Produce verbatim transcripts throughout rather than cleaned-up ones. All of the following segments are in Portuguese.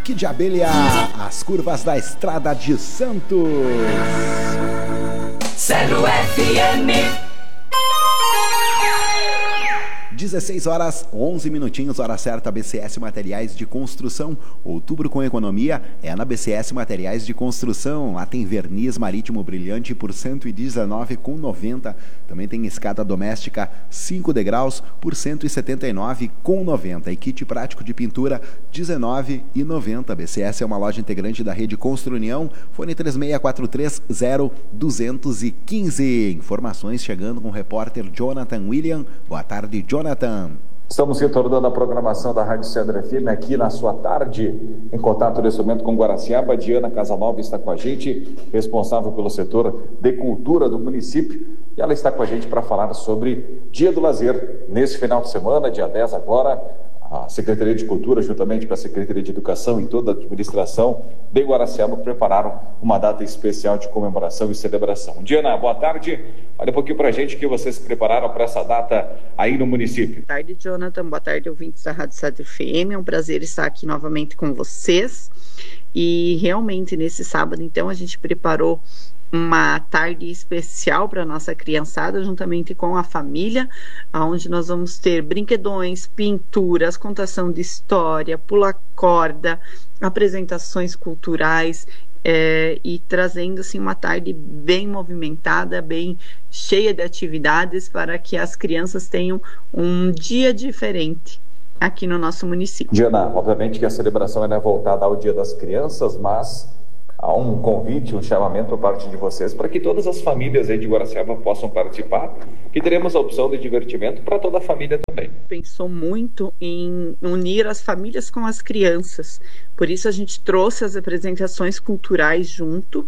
Pique de Abelha, as curvas da Estrada de Santos. Zero F M. dezesseis horas, onze minutinhos, hora certa, B C S Materiais de Construção. Outubro com economia é na B C S Materiais de Construção. Lá tem verniz marítimo brilhante por cento e dezenove reais e noventa centavos. Também tem escada doméstica cinco degraus por cento e setenta e nove reais e noventa centavos. E kit prático de pintura dezenove reais e noventa centavos. B C S é uma loja integrante da rede Construnião. Fone três seis quatro três zero dois um cinco. Informações chegando com o repórter Jonathan William. Boa tarde, Jonathan. Estamos retornando a programação da Rádio Cedro F M aqui na sua tarde, em contato nesse momento com Guaraciaba. Diana Casanova está com a gente, responsável pelo setor de cultura do município, e ela está com a gente para falar sobre Dia do Lazer. Nesse final de semana, dia dez agora, a Secretaria de Cultura, juntamente com a Secretaria de Educação e toda a administração de Guaraciaba, prepararam uma data especial de comemoração e celebração. Diana, boa tarde. Olha um pouquinho para a gente o que vocês prepararam para essa data aí no município. Boa tarde, Jonathan. Boa tarde, ouvintes da Rádio Cedro F M. É um prazer estar aqui novamente com vocês. E realmente, nesse sábado, então, a gente preparou uma tarde especial para a nossa criançada, juntamente com a família, onde nós vamos ter brinquedões, pinturas, contação de história, pula-corda, apresentações culturais, é, e trazendo assim, uma tarde bem movimentada, bem cheia de atividades para que as crianças tenham um dia diferente aqui no nosso município. Diana, obviamente que a celebração é voltada ao Dia das Crianças, mas há um convite, um chamamento por parte de vocês para que todas as famílias aí de Guaraciaba possam participar, que teremos a opção de divertimento para toda a família também. Pensou muito em unir as famílias com as crianças, por isso a gente trouxe as apresentações culturais junto,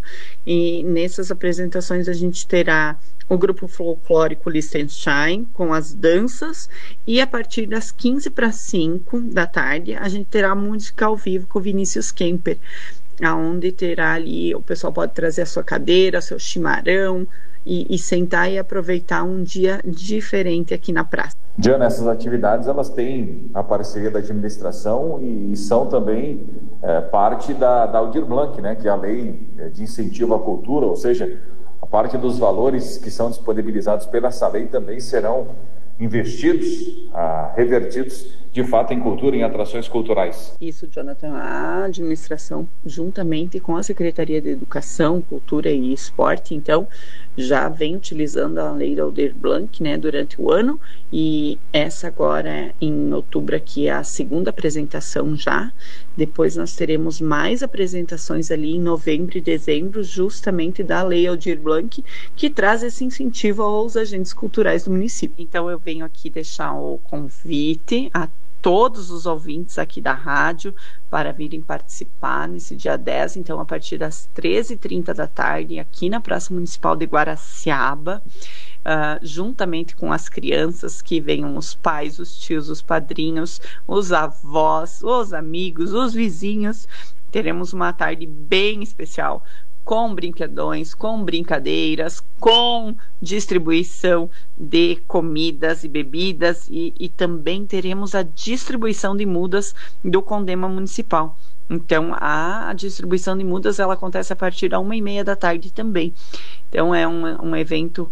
e nessas apresentações a gente terá o grupo folclórico Liechtenstein com as danças, e a partir das quinze para as cinco da tarde a gente terá música ao vivo com o Vinícius Kemper, aonde terá ali, o pessoal pode trazer a sua cadeira, seu chimarrão e, e sentar e aproveitar um dia diferente aqui na praça. Diana, essas atividades elas têm a parceria da administração e, e são também é, parte da, da Aldir Blanc, né, que é a lei de incentivo à cultura, ou seja, a parte dos valores que são disponibilizados pela essa lei também serão investidos, ah, revertidos de fato em cultura, em atrações culturais. Isso, Jonathan. A administração, juntamente com a Secretaria de Educação, Cultura e Esporte, então, já vem utilizando a lei da Aldir Blanc, né, durante o ano, e essa agora, em outubro, aqui é a segunda apresentação já. Depois nós teremos mais apresentações ali em novembro e dezembro, justamente da lei Aldir Blanc, que traz esse incentivo aos agentes culturais do município. Então, eu venho aqui deixar o convite a todos os ouvintes aqui da rádio para virem participar nesse dia dez, então a partir das treze e trinta da tarde, aqui na Praça Municipal de Guaraciaba, uh, juntamente com as crianças, que venham os pais, os tios, os padrinhos, os avós, os amigos, os vizinhos. Teremos uma tarde bem especial, com brinquedões, com brincadeiras, com distribuição de comidas e bebidas, e, e também teremos a distribuição de mudas do Condema Municipal. Então, a distribuição de mudas ela acontece a partir da uma e meia da tarde também. Então, é um, um evento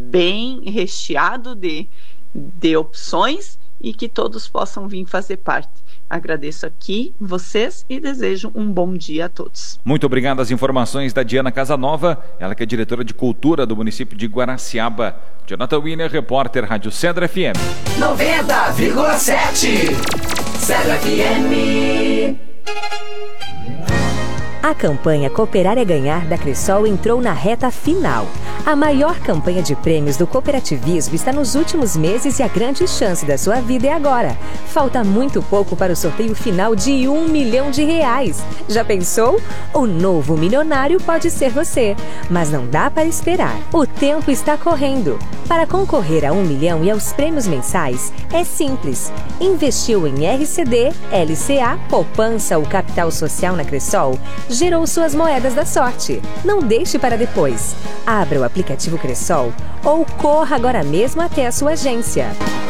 bem recheado de, de opções e que todos possam vir fazer parte. Agradeço aqui vocês e desejo um bom dia a todos. Muito obrigado às informações da Diana Casanova, ela que é diretora de cultura do município de Guaraciaba. Jonathan Wiener, repórter, Rádio Cedro F M. noventa vírgula sete Cedro F M. A campanha Cooperar é Ganhar da Cressol entrou na reta final. A maior campanha de prêmios do cooperativismo está nos últimos meses e a grande chance da sua vida é agora. Falta muito pouco para o sorteio final de um milhão de reais. Já pensou? O novo milionário pode ser você. Mas não dá para esperar. O tempo está correndo. Para concorrer a um milhão e aos prêmios mensais, é simples. Investiu em R C D, L C A, poupança ou capital social na Cressol, gerou suas moedas da sorte. Não deixe para depois. Abra o aplicativo Cressol ou corra agora mesmo até a sua agência.